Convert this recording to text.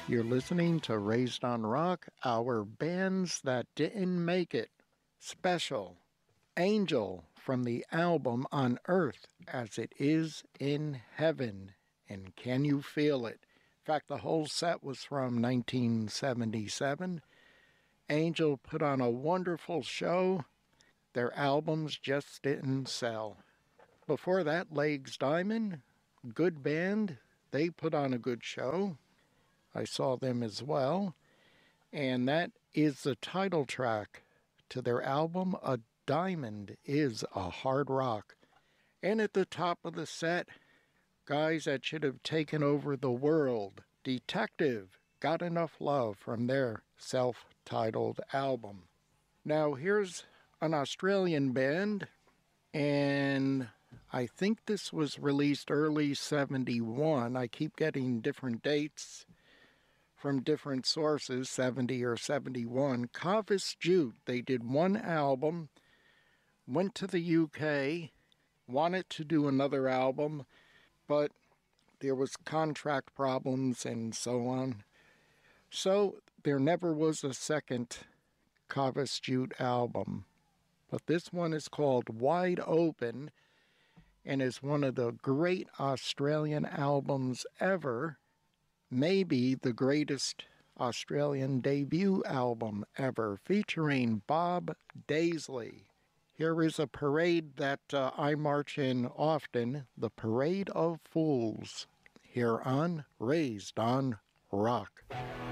You're listening to Raised on Rock, our bands that didn't make it. Special. Angel from the album On Earth as It Is in Heaven. And Can You Feel It? In fact, the whole set was from 1977. Angel put on a wonderful show. Their albums just didn't sell. Before that, Legs Diamond, good band. They put on a good show. I saw them as well. And that is the title track to their album, A Diamond is a Hard Rock. And at the top of the set, guys that should have taken over the world, Detective, Got Enough Love from their self-titled album. Now here's an Australian band, and I think this was released early 71. I keep getting different dates from different sources, 70 or 71. Cavus Jute, they did one album, went to the UK, wanted to do another album, but there was contract problems and so on. So there never was a second Cavus Jute album. But this one is called Wide Open and is one of the great Australian albums ever. Maybe the greatest Australian debut album ever, featuring Bob Daisley. Here is a parade that I march in often, the Parade of Fools, here on Raised on Rock.